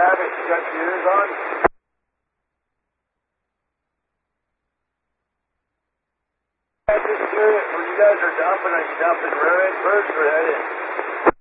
have it. You got your ears on? I just hear it when you guys are dumping. Are you dumping rear end first or head end?